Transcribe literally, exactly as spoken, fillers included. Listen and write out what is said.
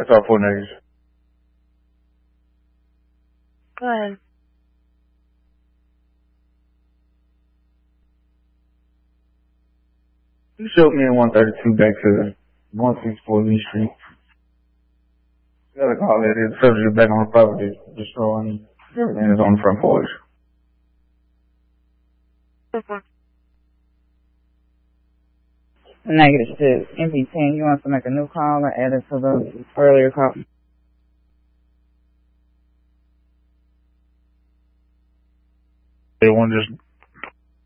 That's all four niggas. Go ahead. You showed me in one thirty-two back to one sixty-four Lee Street. You gotta call it. It's subject back on the property, destroying everything that's on the front porch. Negative six. M P ten, you want to make a new call or add it to the earlier call? They want to just